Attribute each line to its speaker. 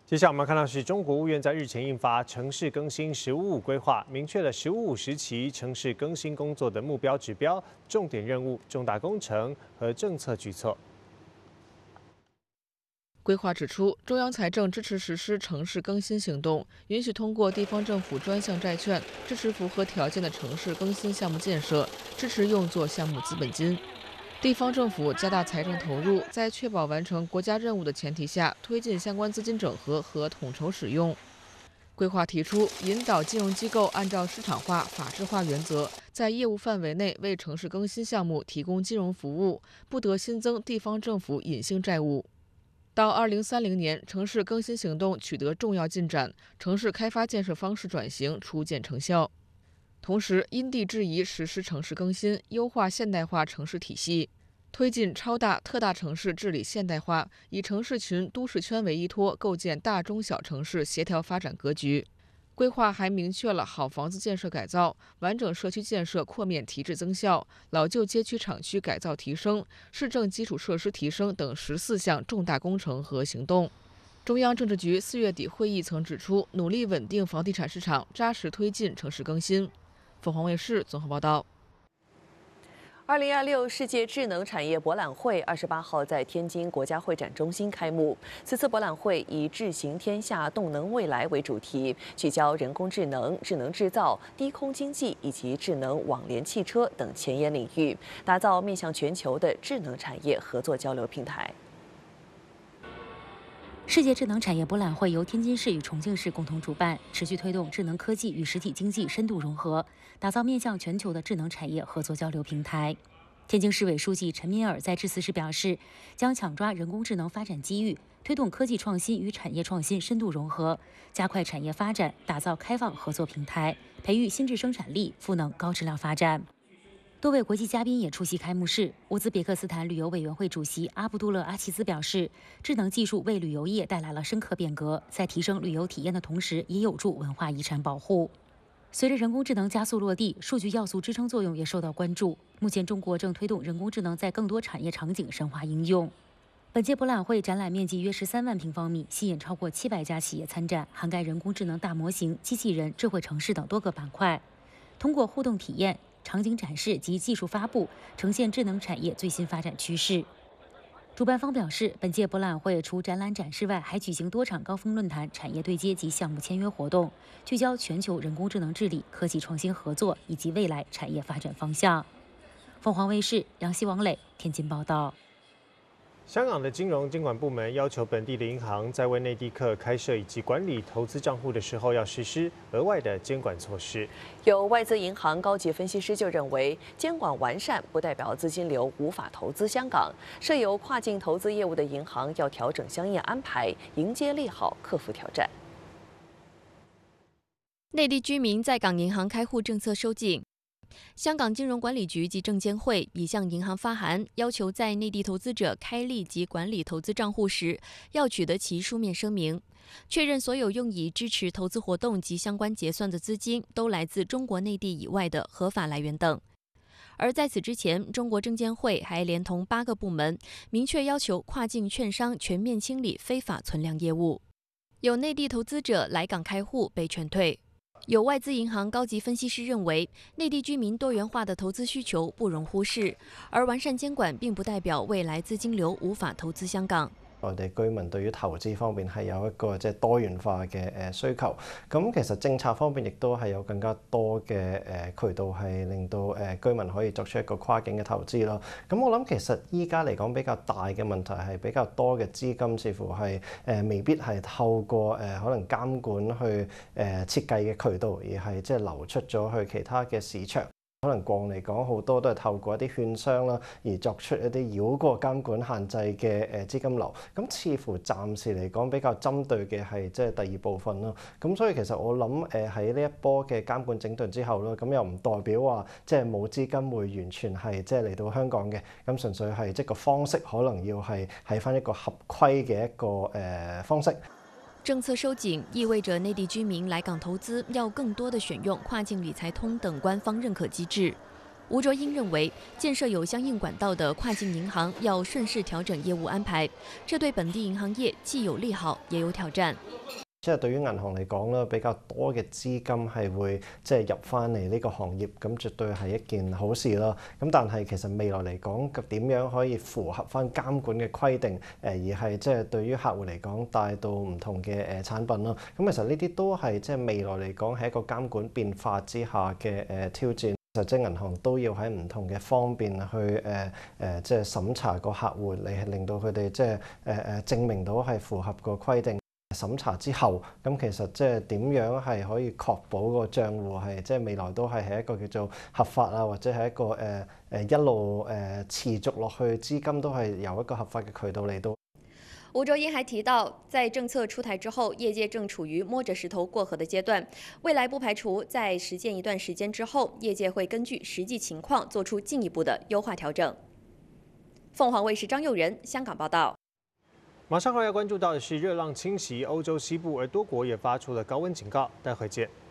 Speaker 1: 接下来我们看到是中国务院在日前印发城市更新“十五五”规划，明确了“十五五”时期城市更新工作的目标指标、重点任务、重大工程和政策举措。
Speaker 2: 规划指出，中央财政支持实施城市更新行动，允许通过地方政府专项债券支持符合条件的城市更新项目建设，支持用作项目资本金。地方政府加大财政投入，在确保完成国家任务的前提下，推进相关资金整合和统筹使用。规划提出，引导金融机构按照市场化、法治化原则，在业务范围内为城市更新项目提供金融服务，不得新增地方政府隐性债务。到2030年，城市更新行动取得重要进展，城市开发建设方式转型初见成效。同时，因地制宜实施城市更新，优化现代化城市体系，推进超大、特大城市治理现代化，以城市群、都市圈为依托，构建大中小城市协调发展格局。规划还明确了好房子建设改造、完整社区建设扩面提质增效、老旧街区厂区改造提升、市政基础设施提升等14项重大工程和行动。中央政治局4月底会议曾指出，努力稳定房地产市场，扎实推进城市更新。凤凰卫视综合报道。
Speaker 3: 2026世界智能产业博览会28号在天津国家会展中心开幕。此次博览会以"智行天下，动能未来"为主题，聚焦人工智能、智能制造、低空经济以及智能网联汽车等前沿领域，打造面向全球的智能产业合作交流平台。
Speaker 4: 世界智能产业博览会由天津市与重庆市共同主办，持续推动智能科技与实体经济深度融合，打造面向全球的智能产业合作交流平台。天津市委书记陈敏尔在致辞时表示，将抢抓人工智能发展机遇，推动科技创新与产业创新深度融合，加快产业发展，打造开放合作平台，培育新质生产力，赋能高质量发展。多位国际嘉宾也出席开幕式。乌兹别克斯坦旅游委员会主席阿卜杜勒阿齐兹表示，智能技术为旅游业带来了深刻变革，在提升旅游体验的同时，也有助文化遗产保护。随着人工智能加速落地，数据要素支撑作用也受到关注。目前，中国正推动人工智能在更多产业场景深化应用。本届博览会展览面积约13万平方米，吸引超过700家企业参展，涵盖人工智能大模型、机器人、智慧城市等多个板块。通过互动体验、场景展示及技术发布，呈现智能产业最新发展趋势。主办方表示，本届博览会除展览展示外，还举行多场高峰论坛、产业对接及项目签约活动，聚焦全球人工智能治理、科技创新合作以及未来产业发展方向。凤凰卫视杨希、王磊天津报道。
Speaker 1: 香港的金融监管部门要求本地的银行在为内地客开设以及管理投资账户的时候，要实施额外的监管措施。
Speaker 3: 有外资银行高级分析师就认为，监管完善不代表资金流无法投资香港。设有跨境投资业务的银行要调整相应安排，迎接利好，克服挑战。
Speaker 5: 内地居民在港银行开户政策收紧。香港金融管理局及证监会已向银行发函，要求在内地投资者开立及管理投资账户时，要取得其书面声明，确认所有用以支持投资活动及相关结算的资金都来自中国内地以外的合法来源等。而在此之前，中国证监会还连同8个部门，明确要求跨境券商全面清理非法存量业务。有内地投资者来港开户被劝退。有外资银行高级分析师认为，内地居民多元化的投资需求不容忽视，而完善监管并不代表未來資金流無法投資香港。
Speaker 6: 內地居民對於投資方面係有一個多元化嘅需求，咁其實政策方面亦都係有更加多嘅渠道係令到居民可以作出一個跨境嘅投資咯。咁我諗其實依家嚟講比較大嘅問題係比較多嘅資金似乎係未必係透過可能監管去設計嘅渠道，而係流出咗去其他嘅市場。可能過往嚟講，好多都係透過一啲券商啦，而作出一啲繞過監管限制嘅資金流。咁似乎暫時嚟講比較針對嘅係第二部分咯。咁所以其實我諗喺呢一波嘅監管整頓之後咯，咁又唔代表話冇資金會完全係嚟到香港嘅。咁純粹係個方式可能要係喺返一個合規嘅一個方式。
Speaker 5: 政策收緊意味着內地居民來港投資要更多的選用跨境理財通等官方認可機制。 吴卓英认为，建设有相应管道的跨境银行要顺势调整业務安排，這對本地銀行業既有利好，也有挑戰。
Speaker 6: 即係對於銀行嚟講咧，比較多嘅資金係會即係入翻嚟呢個行業，咁絕對係一件好事啦。咁但係其實未來嚟講，點樣可以符合翻監管嘅規定，而係即係對於客戶嚟講帶到唔同嘅產品啦。咁其實呢啲都係即係未來嚟講係一個監管變化之下嘅挑戰。實際銀行都要喺唔同嘅方面去即係審查個客戶，令到佢哋即係證明到係符合個規定。審查之後，咁其實即係點樣係可以確保個帳戶係即係未來都係一個叫做合法啊，或者係一個一路持續落去，資金都係由一個合法嘅渠道嚟到。
Speaker 5: 吳卓英還提到，在政策出台之後，業界正處於摸着石頭過河的階段，未來不排除在實踐一段時間之後，業界會根據實際情況做出進一步的優化調整。鳳凰衛視張佑仁香港報道。
Speaker 1: 馬上要關注到的是熱浪侵襲歐洲西部，而多國也發出了高溫警告。待會見。